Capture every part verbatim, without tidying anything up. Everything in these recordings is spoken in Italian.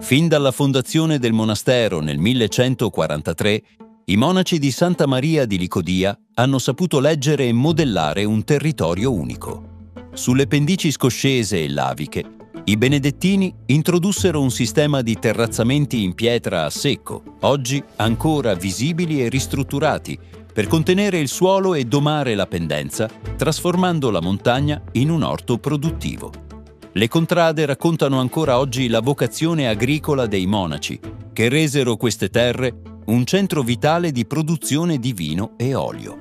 Fin dalla fondazione del monastero nel millecentoquarantatré, i monaci di Santa Maria di Licodia hanno saputo leggere e modellare un territorio unico. Sulle pendici scoscese e laviche, i benedettini introdussero un sistema di terrazzamenti in pietra a secco, oggi ancora visibili e ristrutturati, per contenere il suolo e domare la pendenza, trasformando la montagna in un orto produttivo. Le contrade raccontano ancora oggi la vocazione agricola dei monaci, che resero queste terre un centro vitale di produzione di vino e olio.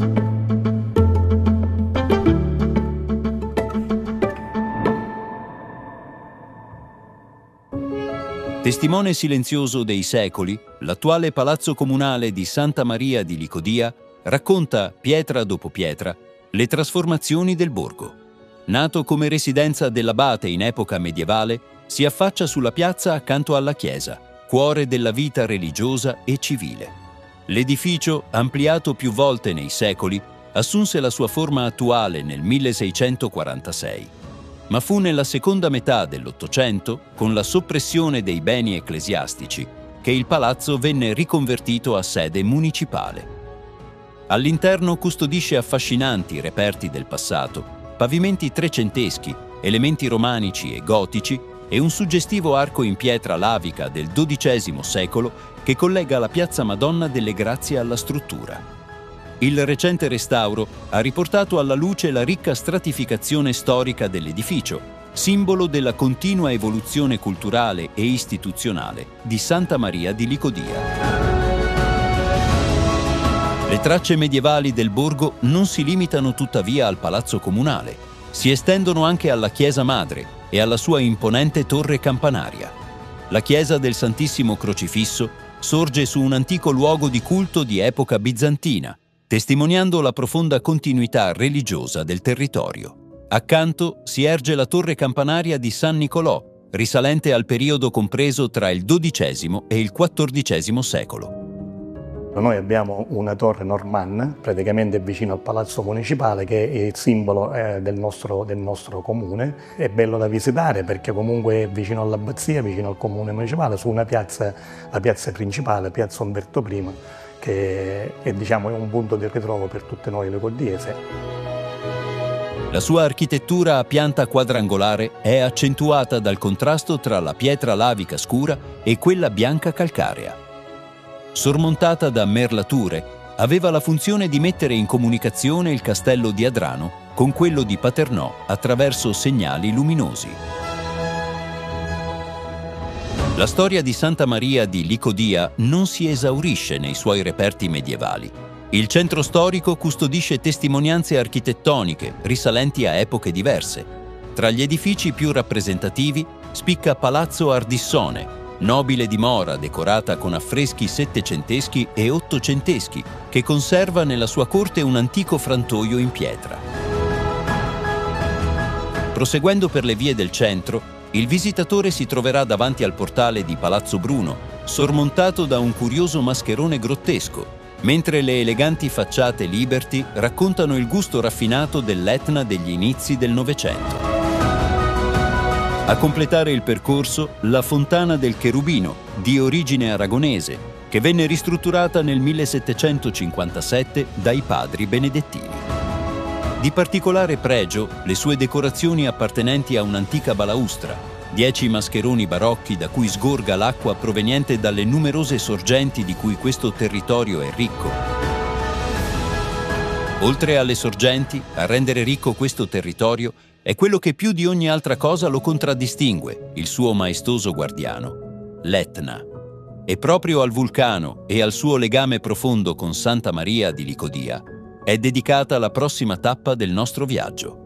Testimone silenzioso dei secoli, l'attuale palazzo comunale di Santa Maria di Licodia racconta, pietra dopo pietra, le trasformazioni del borgo. Nato come residenza dell'abate in epoca medievale, si affaccia sulla piazza accanto alla chiesa, cuore della vita religiosa e civile. L'edificio, ampliato più volte nei secoli, assunse la sua forma attuale nel milleseicentoquarantasei. Ma fu nella seconda metà dell'Ottocento, con la soppressione dei beni ecclesiastici, che il palazzo venne riconvertito a sede municipale. All'interno custodisce affascinanti reperti del passato, pavimenti trecenteschi, elementi romanici e gotici e un suggestivo arco in pietra lavica del dodicesimo secolo che collega la piazza Madonna delle Grazie alla struttura. Il recente restauro ha riportato alla luce la ricca stratificazione storica dell'edificio, simbolo della continua evoluzione culturale e istituzionale di Santa Maria di Licodia. Le tracce medievali del borgo non si limitano tuttavia al palazzo comunale, si estendono anche alla chiesa madre e alla sua imponente torre campanaria. La chiesa del Santissimo Crocifisso sorge su un antico luogo di culto di epoca bizantina, testimoniando la profonda continuità religiosa del territorio. Accanto si erge la torre campanaria di San Nicolò, risalente al periodo compreso tra il dodicesimo e il quattordicesimo secolo. Noi abbiamo una torre normanna, praticamente vicino al Palazzo Municipale, che è il simbolo eh, del, nostro, del nostro comune. È bello da visitare perché comunque è vicino all'abbazia, vicino al comune municipale, su una piazza, la piazza principale, piazza Umberto I, che è, diciamo, è un punto di ritrovo per tutte noi licodiesi. La sua architettura a pianta quadrangolare è accentuata dal contrasto tra la pietra lavica scura e quella bianca calcarea. Sormontata da merlature, aveva la funzione di mettere in comunicazione il castello di Adrano con quello di Paternò attraverso segnali luminosi. La storia di Santa Maria di Licodia non si esaurisce nei suoi reperti medievali. Il centro storico custodisce testimonianze architettoniche risalenti a epoche diverse. Tra gli edifici più rappresentativi spicca Palazzo Ardissone, nobile dimora decorata con affreschi settecenteschi e ottocenteschi, che conserva nella sua corte un antico frantoio in pietra. Proseguendo per le vie del centro, il visitatore si troverà davanti al portale di Palazzo Bruno, sormontato da un curioso mascherone grottesco, mentre le eleganti facciate Liberty raccontano il gusto raffinato dell'Etna degli inizi del Novecento. A completare il percorso, la Fontana del Cherubino, di origine aragonese, che venne ristrutturata nel millesettecentocinquantasette dai padri benedettini. Di particolare pregio le sue decorazioni appartenenti a un'antica balaustra, dieci mascheroni barocchi da cui sgorga l'acqua proveniente dalle numerose sorgenti di cui questo territorio è ricco. Oltre alle sorgenti, a rendere ricco questo territorio è quello che più di ogni altra cosa lo contraddistingue, il suo maestoso guardiano, l'Etna. E proprio al vulcano e al suo legame profondo con Santa Maria di Licodia è dedicata la prossima tappa del nostro viaggio.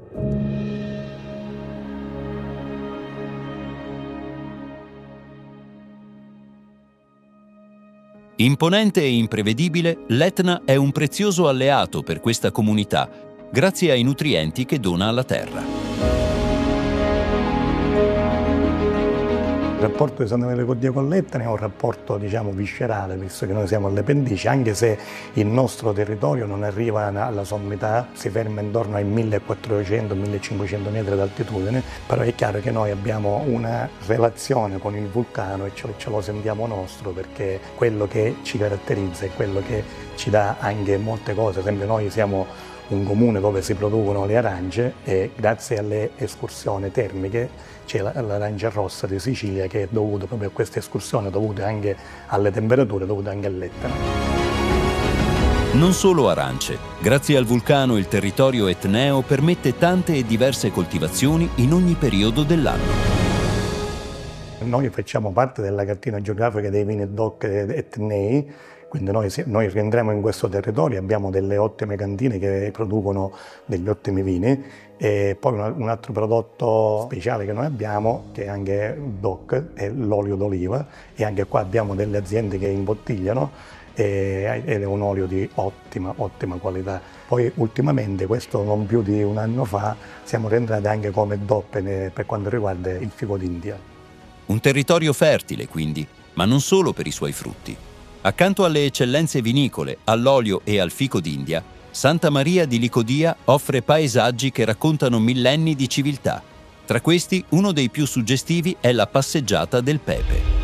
Imponente e imprevedibile, l'Etna è un prezioso alleato per questa comunità, grazie ai nutrienti che dona alla terra. rapporto di Santa Maria di Licodia con l'Etna è un rapporto, diciamo, viscerale, visto che noi siamo alle pendici, anche se il nostro territorio non arriva alla sommità, si ferma intorno ai millequattrocento millecinquecento metri d'altitudine, però è chiaro che noi abbiamo una relazione con il vulcano e ce, ce lo sentiamo nostro, perché quello che ci caratterizza è quello che ci dà anche molte cose. Per esempio, noi siamo un comune dove si producono le arance e grazie alle escursioni termiche c'è l'arancia rossa di Sicilia, che è dovuta proprio a queste escursioni, dovute anche alle temperature, dovute anche all'Etna. Non solo arance. Grazie al vulcano il territorio etneo permette tante e diverse coltivazioni in ogni periodo dell'anno. Noi facciamo parte della cartina geografica dei vini D O C etnei, quindi noi, noi rientriamo in questo territorio, abbiamo delle ottime cantine che producono degli ottimi vini, e poi un altro prodotto speciale che noi abbiamo, che è anche D O C, è l'olio d'oliva, e anche qua abbiamo delle aziende che imbottigliano ed è un olio di ottima, ottima qualità. Poi ultimamente, questo non più di un anno fa, siamo rientrati anche come D O P per quanto riguarda il fico d'India. Un territorio fertile, quindi, ma non solo per i suoi frutti. Accanto alle eccellenze vinicole, all'olio e al fico d'India, Santa Maria di Licodia offre paesaggi che raccontano millenni di civiltà. Tra questi, uno dei più suggestivi è la passeggiata del Pepe.